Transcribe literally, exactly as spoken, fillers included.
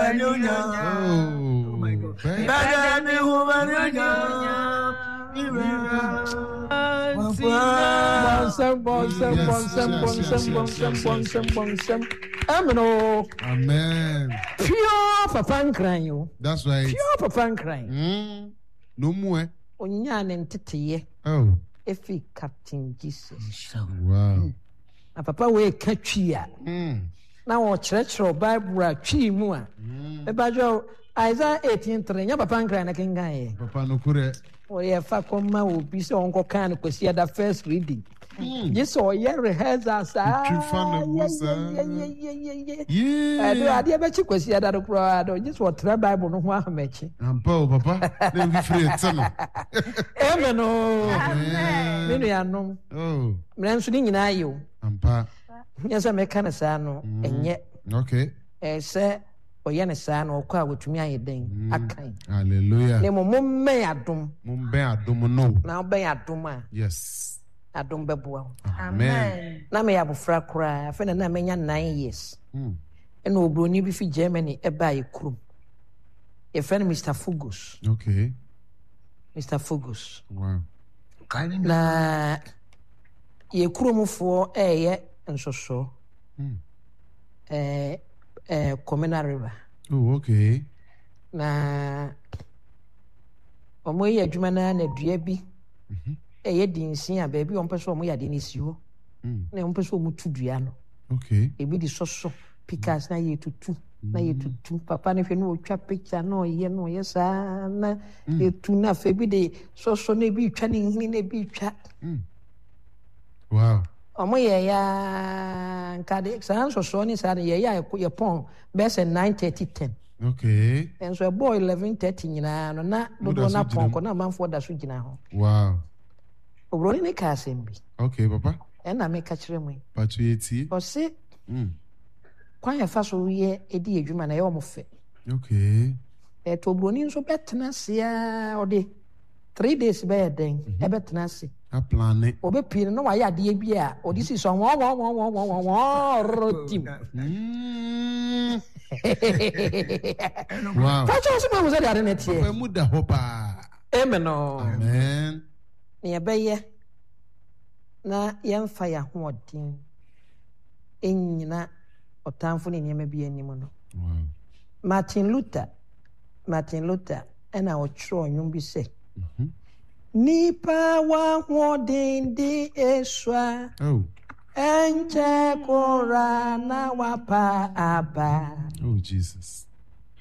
Oh my God. Bajani Humanya. Bonsem, bonsem, bonsem, bonsem, bonsem, bonsem, bonsem. Amen. Amen. Pure Papa crying. That's right. Pure Papa crying. Mm. No more. Onyan and Titi. Oh. If he Captain Jesus. Wow. A papa we catch ya. Now, church or Bible, chi mua. A badger, Isaiah eighteen three. Papa crying a king guy. Papa no kure. Oh, yeah, Fakoma will be so uncle can because he had the first reading. Yes, or yeah, rehearsals. Ah, yeah, yeah, yeah, yeah, yeah. I do. I did bet you because he had a crowd or just what Bible no one match. I'm poor, Papa. Then we free it. Amen. Oh, many are no. Oh, I'm sitting in you. I'm pa. Yes, I make kind of sano, and yet, okay. I say, or Yan san or car with me, I ding. I kind. Hallelujah. Nemo Mumme Adum. Mumbe Adum no. Now be Aduma. Yes. Adum Bebuel. Amen. Na me have a fra cry. I find na menya nine years. And no brony be fi Germany e ba krum. A friend Mister Fugus. Okay. Mister Fugus. Wow. Na ye krum for e ye nso so. Eh eh Communal River. Oh, okay. Na omo ye adwuma na na dua bi. Eh ye dinsin a baby on person omo ya de ni si ho. Na on person omo tudua no. Okay. E bi di soso pikas na ye tutu na ye tutu papa ne hwe no otwa picture no ye no ye sa na ye tu na fe bi de soso na bi twa ne hini na bi twa. Wow. Omo ye ya nkade san soso ni sa ye ya ye pon best nine thirty ten. Okay. And so boy eleven thirty nyina no na do na pon ko na manfo da so gina ho. Wow. Obroni ne ka asembi. Okay, Papa. And na me ka kire mu. Patu yeti. O se Mm. Kwan ya fa so ye edi adwuma na ye o mo fe. Okay. E to obroni nso betena se a ode three days be den e betena se. A plan it. Obe pin no wa ya de bi a odi si so won won won won won won rotim. Mm. Wow. Pacho so mo se da na tie. Papa mu da hopa. Amen. Amen. Ne be ye na yemfa ya ho odin enyina otamfo ne nyema bi anim no. Wow. Martin Luther Martin Luther ena ochro onwum bi se. Mhm. Nipa wa ho odin di eswa. Oh. Enche kora na wapa aba. Oh Jesus.